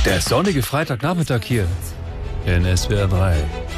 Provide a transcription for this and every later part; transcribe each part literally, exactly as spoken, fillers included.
Der sonnige Freitagnachmittag hier in S W R drei.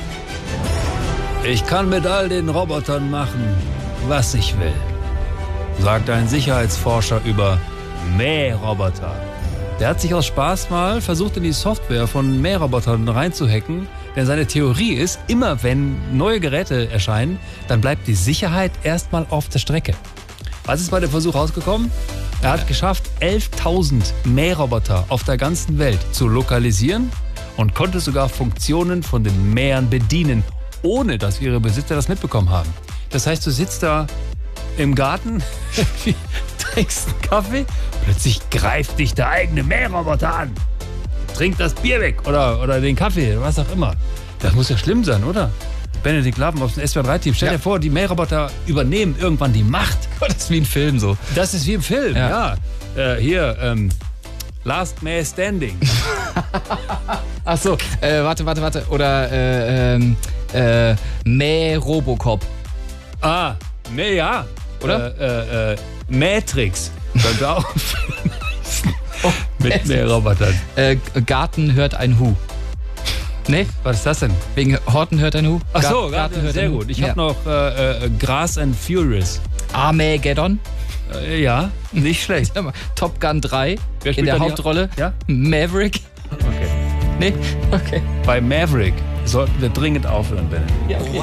Ich kann mit all den Robotern machen, was ich will, sagt ein Sicherheitsforscher über Mähroboter. Der hat sich aus Spaß mal versucht, in die Software von Mährobotern reinzuhacken, denn seine Theorie ist, immer wenn neue Geräte erscheinen, dann bleibt die Sicherheit erstmal auf der Strecke. Was ist bei dem Versuch rausgekommen? Er hat geschafft, elftausend Mähroboter auf der ganzen Welt zu lokalisieren und konnte sogar Funktionen von den Mähern bedienen, ohne dass ihre Besitzer das mitbekommen haben. Das heißt, du sitzt da im Garten, trinkst einen Kaffee, plötzlich greift dich der eigene Mähroboter an. Trink das Bier weg oder, oder den Kaffee, was auch immer. Das muss ja schlimm sein, oder? Benedikt Lappen aus dem S W R drei Team. Stell ja. dir vor, die Mähroboter übernehmen irgendwann die Macht. Das ist wie ein Film so. Das ist wie im Film, ja. ja. Äh, hier, ähm, Last Man Standing. Ach so, äh, warte, warte, warte. Oder äh, ähm, äh, Mäh-Robocop. Ah, nee, ja. Oder? Äh, äh, äh, Matrix. Könnte auch oh, mit Mährobotern. Äh, Garten hört ein Hu. Nee? Was ist das denn? Wegen Horten hört ein Hu. Ach so, Garten, Garten hört sehr gut. Ich ja. habe noch äh, äh, Grass and Furious. Armageddon. Äh, ja, nicht schlecht. Top Gun drei in der Hauptrolle. Ja? Maverick. Okay. Nee? Okay. Bei Maverick sollten wir dringend aufhören, Benedikt. Ja, okay.